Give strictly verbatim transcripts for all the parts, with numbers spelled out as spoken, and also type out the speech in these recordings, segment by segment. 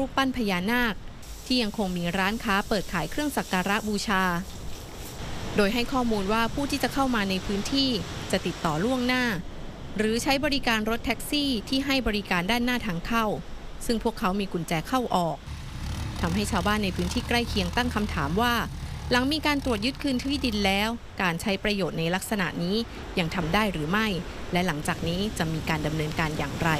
รูปปั้นพญานาคที่ยังคงมีร้านค้าเปิดขายเครื่องสักการะบูชาโดยให้ข้อมูลว่าผู้ที่จะเข้ามาในพื้นที่จะติดต่อล่วงหน้าหรือใช้บริการรถแท็กซี่ที่ให้บริการด้านหน้าทางเข้าซึ่งพวกเขามีกุญแจเข้าออกทำให้ชาวบ้านในพื้นที่ใกล้เคียงตั้งคำถามว่าหลังมีการตรวจยึดคืนที่ดินแล้วการใช้ประโยชน์ในลักษณะนี้ยังทำได้หรือไม่และหลังจากนี้จะมีการดำเนินการอย่างไร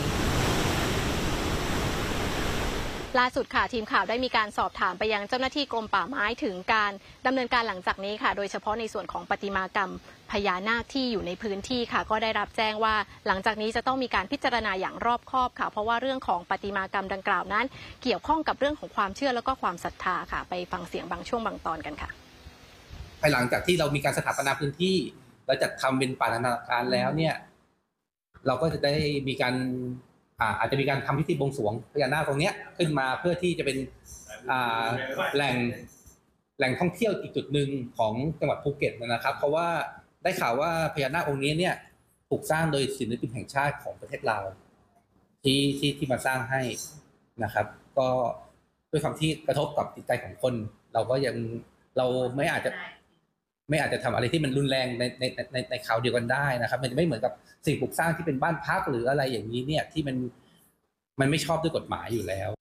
ล่าสุดค่ะทีมข่าวได้มีการสอบถามไปยังเจ้าหน้าที่กรมป่าไม้ถึงการดำเนินการหลังจากนี้ค่ะโดยเฉพาะในส่วนของประติมากรรมพญานาคที่อยู่ในพื้นที่ค่ะก็ได้รับแจ้งว่าหลังจากนี้จะต้องมีการพิจารณาอย่างรอบคอบค่ะเพราะว่าเรื่องของประติมากรรมดังกล่าวนั้นเกี่ยวข้องกับเรื่องของความเชื่อแล้วก็ความศรัทธาค่ะไปฟังเสียงบางช่วงบางตอนกันค่ะภายหลังจากที่เรามีการสถาปนาพื้นที่และจัดทำเป็นป่านานาการแล้วเนี่ยเราก็จะได้มีการอาจจะมีการทำพิธีบวงสรวงพญานาคตรงนี้ขึ้นมาเพื่อที่จะเป็นแหล่งแหล่งท่องเที่ยวอีกจุดหนึ่งของจังหวัดภูเก็ตนะครับเพราะว่าได้ข่าวว่าพญานาคองค์นี้เนี่ยถูกสร้างโดยศิลปินแห่งชาติของประเทศลาวที่ที่ที่มาสร้างให้นะครับก็ด้วยความที่กระทบกับจิตใจของคนเราก็ยังเราไม่อาจจะไม่อาจจะทำอะไรที่มันรุนแรงในในในในคราวเดียวกันได้นะครับมันจะไม่เหมือนกับสิ่งปลูกสร้างที่เป็นบ้านพักหรืออะไรอย่างนี้เนี่ยที่มันมันไม่ชอบด้วยกฎหมายอยู่แล้ว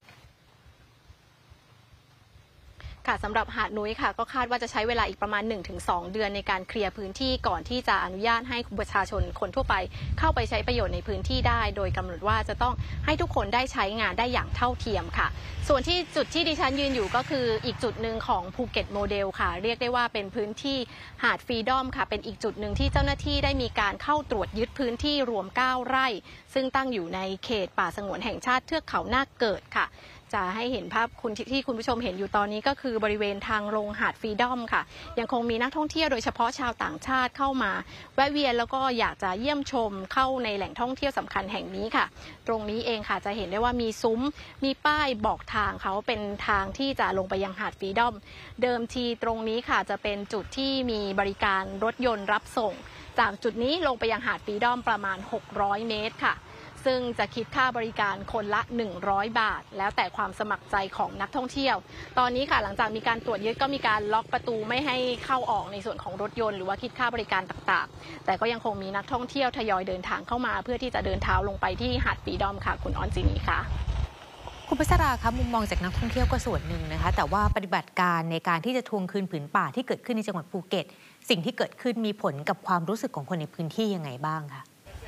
ค่ะสำหรับหาดนุ้ยค่ะก็คาดว่าจะใช้เวลาอีกประมาณ หนึ่งถึงสอง เดือนในการเคลียร์พื้นที่ก่อนที่จะอนุญาตให้ประชาชนคนทั่วไปเข้าไปใช้ประโยชน์ในพื้นที่ได้โดยกำหนดว่าจะต้องให้ทุกคนได้ใช้งานได้อย่างเท่าเทียมค่ะส่วนที่จุดที่ดิฉันยืนอยู่ก็คืออีกจุดหนึ่งของภูเก็ตโมเดลค่ะเรียกได้ว่าเป็นพื้นที่หาดฟรีดอมค่ะเป็นอีกจุดหนึ่งที่เจ้าหน้าที่ได้มีการเข้าตรวจยึดพื้นที่รวมเก้าไร่ซึ่งตั้งอยู่ในเขตป่าสงวนแห่งชาติเทือกเขานาคเกิดค่ะจะให้เห็นภาพคุณที่คุณผู้ชมเห็นอยู่ตอนนี้ก็คือบริเวณทางลงหาดฟรีดอมค่ะยังคงมีนักท่องเที่ยวโดยเฉพาะชาวต่างชาติเข้ามาแวะเวียนแล้วก็อยากจะเยี่ยมชมเข้าในแหล่งท่องเที่ยวสำคัญแห่งนี้ค่ะตรงนี้เองค่ะจะเห็นได้ว่ามีซุ้มมีป้ายบอกทางเขาเป็นทางที่จะลงไปยังหาดฟรีดอมเดิมทีตรงนี้ค่ะจะเป็นจุดที่มีบริการรถยนต์รับส่งจากจุดนี้ลงไปยังหาดฟรีดอมประมาณหกร้อยเมตรค่ะซึ่งจะคิดค่าบริการคนละหนึ่งร้อยบาทแล้วแต่ความสมัครใจของนักท่องเที่ยวตอนนี้ค่ะหลังจากมีการตรวจยึดก็มีการล็อกประตูไม่ให้เข้าออกในส่วนของรถยนต์หรือว่าคิดค่าบริการต่างๆแต่ก็ยังคงมีนักท่องเที่ยวทยอยเดินทางเข้ามาเพื่อที่จะเดินเท้าลงไปที่หาดฟรีดอมค่ะคุณออนจินีค่ะคุณพัชราคะมุมมองจากนักท่องเที่ยวก็ส่วนหนึ่งนะคะแต่ว่าปฏิบัติการในการที่จะทวงคืนผืนป่าที่เกิดขึ้นในจังหวัดภูเก็ตสิ่งที่เกิดขึ้นมีผลกับความรู้สึกของคนในพื้นที่ยังไงบ้างคะ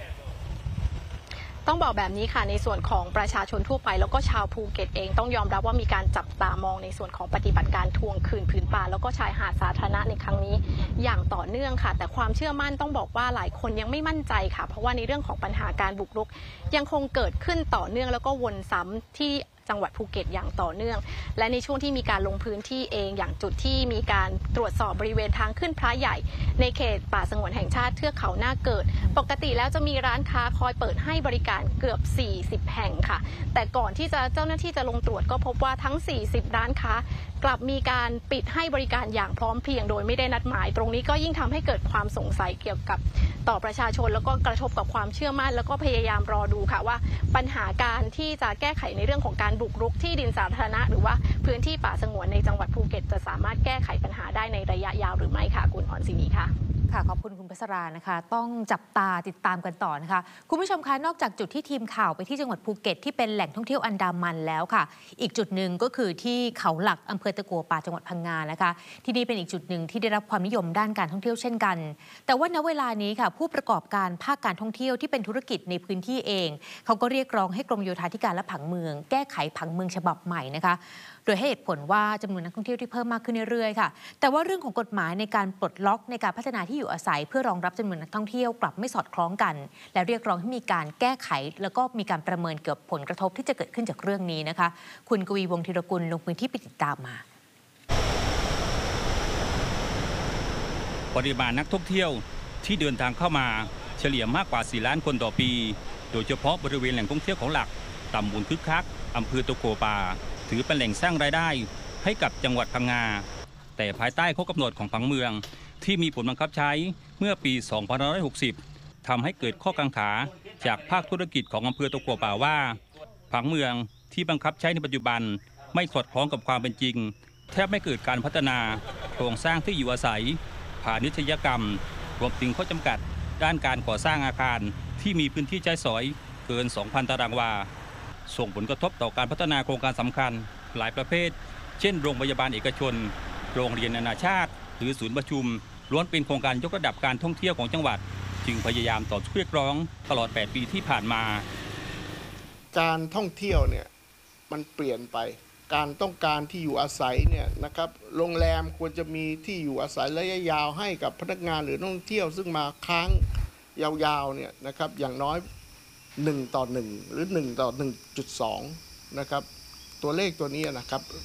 ต้องบอกแบบนี้ค่ะในส่วนของประชาชนทั่วไปแล้วก็ชาวภูเก็ตเองต้องยอมรับว่ามีการจับตามองในส่วนของปฏิบัติการทวงคืนผืนป่าแล้วก็ชายหาดสาธารณะในครั้งนี้อย่างต่อเนื่องค่ะแต่ความเชื่อมั่นต้องบอกว่าหลายคนยังไม่มั่นใจค่ะเพราะว่าในเรื่องของปัญหาการบุกรุกยังคงเกิดขึ้นต่อเนื่องแล้วก็วนซ้ำที่จังหวัดภูเก็ตอย่างต่อเนื่องและในช่วงที่มีการลงพื้นที่เองอย่างจุดที่มีการตรวจสอบบริเวณทางขึ้นพระใหญ่ในเขตป่าสงวนแห่งชาติเทือกเขานาคเกิดปกติแล้วจะมีร้านค้าคอยเปิดให้บริการเกือบสี่สิบแห่งค่ะแต่ก่อนที่จะเจ้าหน้าที่จะลงตรวจก็พบว่าทั้งสี่สิบร้านค้ากลับมีการปิดให้บริการอย่างพร้อมเพรียงโดยไม่ได้นัดหมายตรงนี้ก็ยิ่งทำให้เกิดความสงสัยเกี่ยวกับต่อประชาชนแล้วก็กระทบกับความเชื่อมั่นแล้วก็พยายามรอดูค่ะว่าปัญหาการที่จะแก้ไขในเรื่องของการบุกรุกที่ดินสาธารณะหรือว่าพื้นที่ป่าสงวนในจังหวัดภูเก็ตจะสามารถแก้ไขปัญหาได้ในระยะยาวหรือไม่ค่ะคุณออนศินีค่ะค่ะขอบคุณคุณพัชรานะคะต้องจับตาติดตามกันต่อนะคะคุณผู้ชมคะนอกจากจุดที่ทีมข่าวไปที่จังหวัดภูเก็ตที่เป็นแหล่งท่องเที่ยวอันดามันแล้วค่ะอีกจุดหนึ่งก็คือที่เขาหลักอำเภอตะกัวป่าจังหวัดพังงานะคะที่นี่เป็นอีกจุดหนึ่งที่ได้รับความนิยมด้านการท่องเที่ยวเช่นกันแต่ว่าณเวลานี้ค่ะผู้ประกอบการภาคการท่องเที่ยวที่เป็นธุรกิจในพื้นที่เองเขาก็เรียกร้องให้กรมโยธาธิการและผังเมืองแก้ไขผังเมืองฉบับใหม่นะคะโดยให้เหตุผลว่าจำนวนนักท่องเที่ยวที่เพิ่มมากขึ้นเรื่อยๆค่ะแต่ว่าเรื่องของกฎหมายในการปลดล็อกในการพัฒนาที่อยู่อาศัยเพื่อรองรับจำนวนนักท่องเที่ยวกลับไม่สอดคล้องกันและเรียกร้องให้มีการแก้ไขแล้วก็มีการประเมินเกี่ยวกับผลกระทบที่จะเกิดขึ้นจากเรื่องนี้นะคะคุณกวีวงศ์ธีรกุลลงพื้นที่ไปติดตามมาปริมาณนักท่องเที่ยวที่เดินทางเข้ามาเฉลี่ยมากกว่าสี่ล้านคนต่อปีโดยเฉพาะบริเวณแหล่งท่องเที่ยวของหลักตำบลคึกคักอำเภอตะกัวป่าถือเป็นแหล่งสร้างรายได้ให้กับจังหวัดพังงาแต่ภายใต้ข้อกำหนดของผังเมืองที่มีผลบังคับใช้เมื่อปี สองพันห้าร้อยหกสิบ ทำให้เกิดข้อกังขาจากภาคธุรกิจของอำเภอตะกัวป่าว่าผังเมืองที่บังคับใช้ในปัจจุบันไม่สอดคล้องกับความเป็นจริงแทบไม่เกิดการพัฒนาโครงสร้างที่อยู่อาศัยพาณิชยกรรมรวมถึงข้อจำกัดด้านการก่อสร้างอาคารที่มีพื้นที่ใช้สอยเกิน สองพัน ตารางวาส่งผลกระทบต่อการพัฒนาโครงการสำคัญหลายประเภทเช่นโรงพยาบาลเอกชนโรงเรียนนานาชาติหรือศูนย์ประชุมล้วนเป็นโครงการยกระดับการท่องเที่ยวของจังหวัดจึงพยายามต่อสู้เรียกร้องตลอดแปดปีที่ผ่านมาการท่องเที่ยวเนี่ยมันเปลี่ยนไปการต้องการที่อยู่อาศัยเนี่ยนะครับโรงแรมควรจะมีที่อยู่อาศัยระยะยาวให้กับพนักงานหรือนักท่องเที่ยวซึ่งมาค้างยาวๆเนี่ยนะครับอย่างน้อยหนึ่งต่อหนึ่งหรือหนึ่งต่อหนึ่งจุดสองนะครับตัวเลขตัวนี้นะครับ